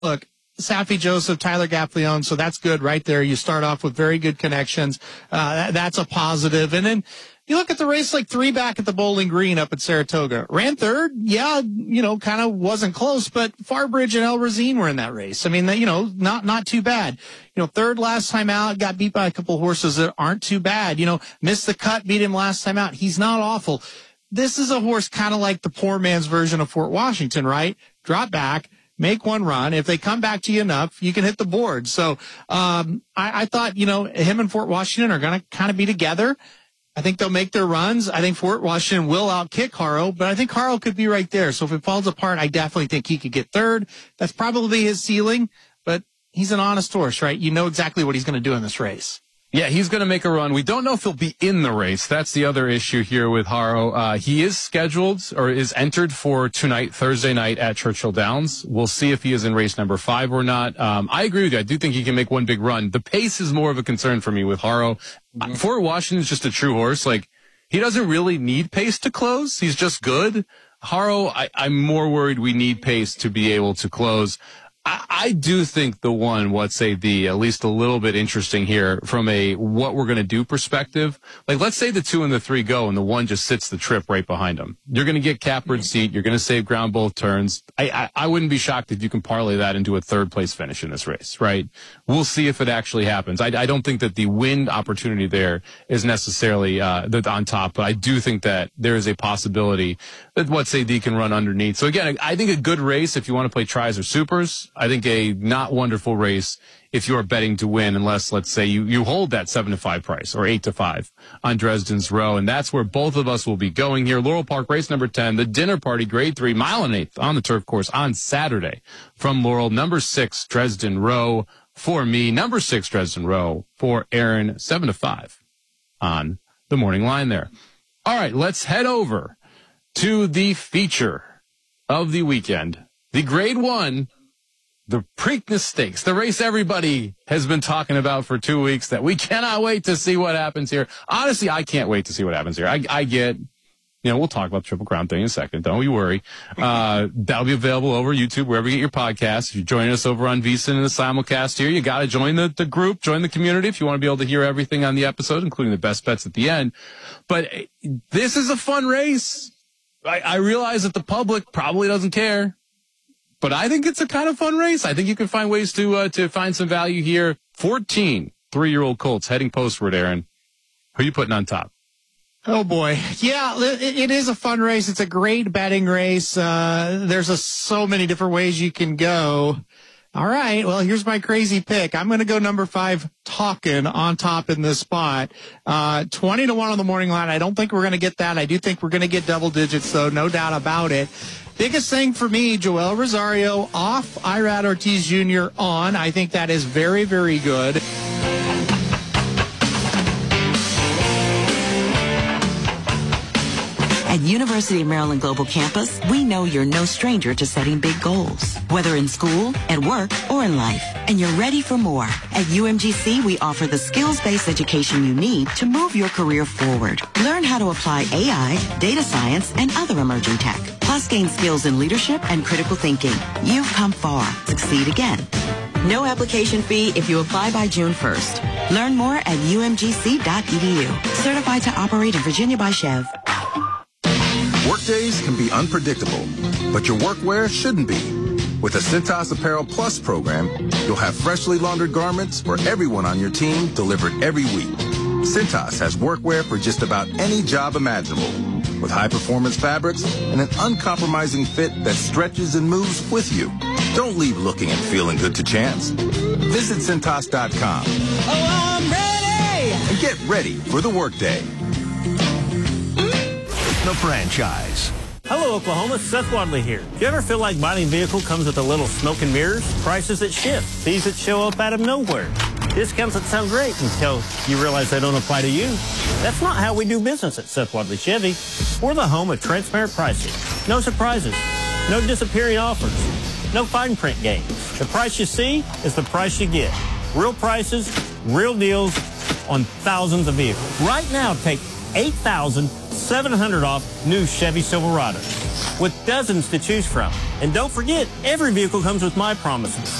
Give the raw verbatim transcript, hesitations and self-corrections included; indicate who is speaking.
Speaker 1: look, Safi Joseph, Tyler Gaffleone, so that's good right there. You start off with very good connections. Uh, that, that's a positive. And then you look at the race like three back at the Bowling Green up at Saratoga. Ran third. Yeah, you know, kind of wasn't close, but Farbridge and El Razine were in that race. I mean, you know, not, not too bad. You know, third last time out, got beat by a couple of horses that aren't too bad. You know, missed the cut, beat him last time out. He's not awful. This is a horse kind of like the poor man's version of Fort Washington, right? Drop back. Make one run. If they come back to you enough, you can hit the board. So um, I, I thought, you know, him and Fort Washington are going to kind of be together. I think they'll make their runs. I think Fort Washington will outkick Haro, but I think Haro could be right there. So if it falls apart, I definitely think he could get third. That's probably his ceiling, but he's an honest horse, right? You know exactly what he's going to do in this race.
Speaker 2: Yeah, he's going to make a run. We don't know if he'll be in the race. That's the other issue here with Haro. Uh, he is scheduled or is entered for tonight, Thursday night at Churchill Downs. We'll see if he is in race number five or not. Um, I agree with you. I do think he can make one big run. The pace is more of a concern for me with Haro. Mm-hmm. Fort Washington's just a true horse. Like, he doesn't really need pace to close. He's just good. Haro, I, I'm more worried we need pace to be able to close. I, I do think the one, let's say the, at least a little bit interesting here from a what we're going to do perspective. Like, let's say the two and the three go and the one just sits the trip right behind them. You're going to get cappered seat. You're going to save ground both turns. I, I, I wouldn't be shocked if you can parlay that into a third place finish in this race, right? We'll see if it actually happens. I, I don't think that the win opportunity there is necessarily, uh, on top, but I do think that there is a possibility that what say D can run underneath. So again, I think a good race if you want to play tries or supers. I think a not wonderful race if you're betting to win, unless, let's say, you, you hold that seven to five price or eight to five on Dresden's Row. And that's where both of us will be going here. Laurel Park race number ten, the dinner party grade three, mile and eighth on the turf course on Saturday from Laurel. Number six, Dresden Row for me. Number six, Dresden Row for Aaron, seven to five on the morning line there. All right, let's head over to the feature of the weekend. The grade one, the Preakness Stakes, the race everybody has been talking about for two weeks that we cannot wait to see what happens here. Honestly, I can't wait to see what happens here. I, I get, you know, we'll talk about the Triple Crown thing in a second. Don't you worry. Uh, that'll be available over YouTube, wherever you get your podcasts. If you're joining us over on VSiN in the simulcast here, you got to join the, the group, join the community if you want to be able to hear everything on the episode, including the best bets at the end. But this is a fun race. I, I realize that the public probably doesn't care, but I think it's a kind of fun race. I think you can find ways to uh, to find some value here. fourteen three-year-old colts heading postward, Aaron. Who are you putting on top?
Speaker 1: Oh, boy. Yeah, it, it is a fun race. It's a great betting race. Uh, there's a, so many different ways you can go. All right, well, here's my crazy pick. I'm going to go number five, Talkin' on top in this spot. Uh, twenty to one on the morning line. I don't think we're going to get that. I do think we're going to get double digits, though, no doubt about it. Biggest thing for me, Joel Rosario off, Irad Ortiz Junior on. I think that is very, very good.
Speaker 3: At University of Maryland Global Campus, we know you're no stranger to setting big goals, whether in school, at work, or in life. And you're ready for more. At U M G C, we offer the skills-based education you need to move your career forward. Learn how to apply A I, data science, and other emerging tech. Plus, gain skills in leadership and critical thinking. You've come far. Succeed again. No application fee if you apply by June first. Learn more at U M G C dot E D U. Certified to operate in Virginia by Chev.
Speaker 4: Workdays can be unpredictable, but your workwear shouldn't be. With the Cintas Apparel Plus program, you'll have freshly laundered garments for everyone on your team delivered every week. Cintas has workwear for just about any job imaginable, with high-performance fabrics and an uncompromising fit that stretches and moves with you. Don't leave looking and feeling good to chance. Visit Cintas dot com.
Speaker 5: Oh, I'm ready!
Speaker 4: And get ready for the workday.
Speaker 6: The franchise.
Speaker 7: Hello, Oklahoma. Seth Wadley here. Do you ever feel like buying a vehicle comes with a little smoke and mirrors? Prices that shift, fees that show up out of nowhere, discounts that sound great until you realize they don't apply to you. That's not how we do business at Seth Wadley Chevy. We're the home of transparent pricing. No surprises. No disappearing offers. No fine print games. The price you see is the price you get. Real prices, real deals on thousands of vehicles. Right now, take eight thousand seven hundred dollars off new Chevy Silverados with dozens to choose from. And don't forget, every vehicle comes with My Promises.